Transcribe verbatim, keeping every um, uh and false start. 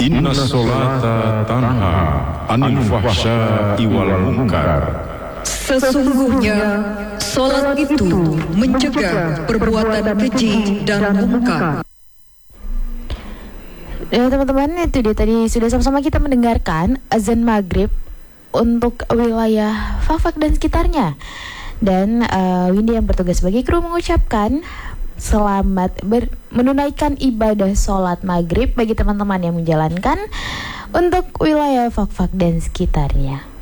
Inna sholata tanha anil fahsya'i wal munkar. Sesungguhnya salat itu mencegah perbuatan keji dan mungkar. Ya teman-teman, itu dia tadi sudah sama-sama kita mendengarkan azan maghrib untuk wilayah Fafak dan sekitarnya. Dan uh, Windy yang bertugas sebagai kru mengucapkan selamat ber- menunaikan ibadah sholat maghrib bagi teman-teman yang menjalankan untuk wilayah Fafak dan sekitarnya.